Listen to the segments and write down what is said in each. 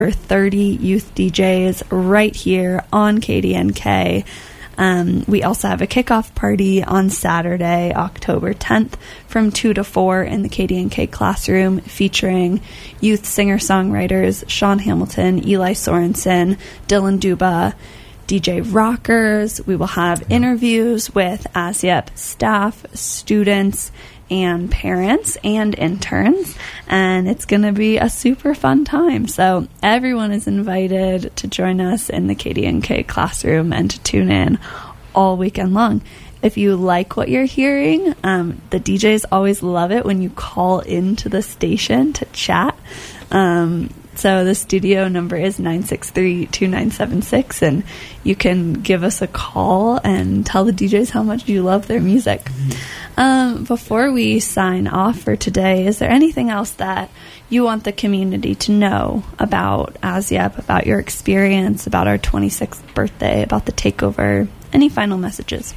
30 youth DJs right here on KDNK. We also have a kickoff party on Saturday, October 10th from 2 to 4 in the KDNK classroom, featuring youth singer-songwriters Sean Hamilton, Eli Sorensen, Dylan Duba, DJ Rockers. We will have interviews with ASYEP staff, students, and parents and interns, and it's going to be a super fun time. So everyone is invited to join us in the KDNK classroom and to tune in all weekend long. If you like what you're hearing, the DJs always love it when you call into the station to chat. So the studio number is 963-2976, and you can give us a call and tell the DJs how much you love their music. Before we sign off for today, is there anything else that you want the community to know about ASYEP, about your experience, about our 26th birthday, about the takeover? Any final messages?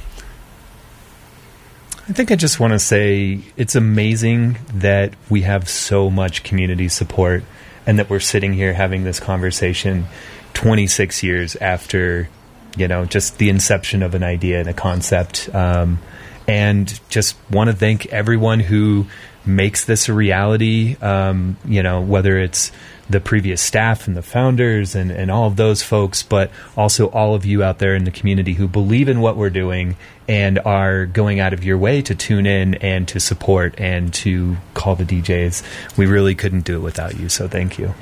I think I just want to say it's amazing that we have so much community support and that we're sitting here having this conversation 26 years after, just the inception of an idea and a concept. And just want to thank everyone who makes this a reality, whether it's the previous staff and the founders and all of those folks, but also all of you out there in the community who believe in what we're doing and are going out of your way to tune in and to support and to call the DJs. We really couldn't do it without you, so thank you.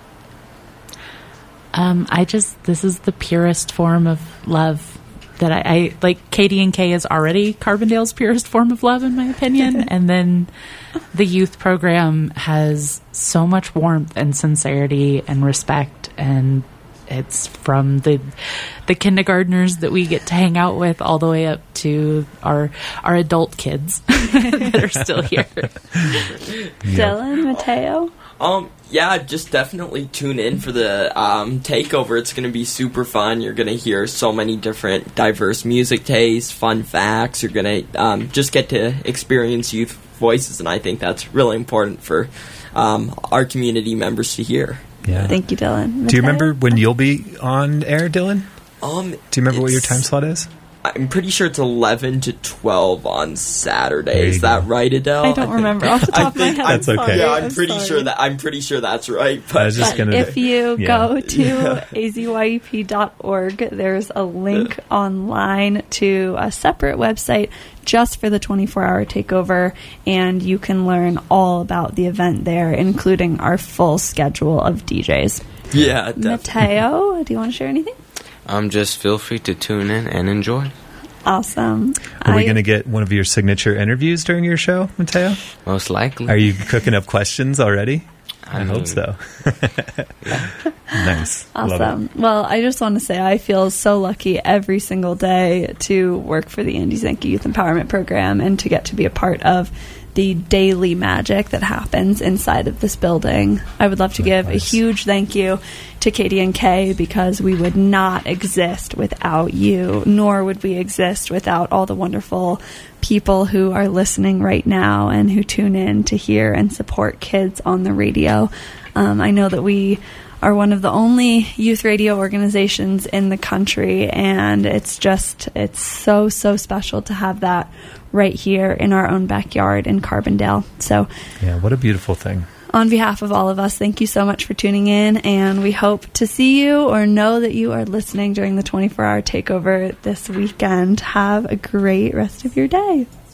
This is the purest form of love that I like. KDNK is already Carbondale's purest form of love, in my opinion. And then the youth program has so much warmth and sincerity and respect, and it's from the kindergartners that we get to hang out with all the way up to our adult kids that are still here. Dylan, Mateo? Yeah, just definitely tune in for the takeover. It's going to be super fun. You're going to hear so many different diverse music tastes, fun facts. You're going to just get to experience youth voices, and I think that's really important for our community members to hear. Yeah. Thank you, Dylan. Do you remember when you'll be on air, Dylan? Do you remember what your time slot is? I'm pretty sure it's 11 to 12 on Saturday. Is that right, Adele? I don't remember off the top of my head. That's okay. Yeah, I'm pretty sure that's right. But if you go to azyep.org, there's a link online to a separate website just for the 24-hour takeover, and you can learn all about the event there, including our full schedule of DJs. Yeah, definitely. Mateo, do you want to share anything? Just feel free to tune in and enjoy. Awesome. Are we going to get one of your signature interviews during your show, Mateo? Most likely. Are you cooking up questions already? I hope so. Nice. Awesome. Well, I just want to say I feel so lucky every single day to work for the Andy Zanke Youth Empowerment Program and to get to be a part of the daily magic that happens inside of this building. I would love to give a huge thank you to KDNK, because we would not exist without you, nor would we exist without all the wonderful people who are listening right now and who tune in to hear and support kids on the radio. I know that we are one of the only youth radio organizations in the country, and it's so special to have that right here in our own backyard in Carbondale. So yeah, what a beautiful thing. On behalf of all of us, thank you so much for tuning in, and we hope to see you or know that you are listening during the 24-hour takeover this weekend. Have a great rest of your day.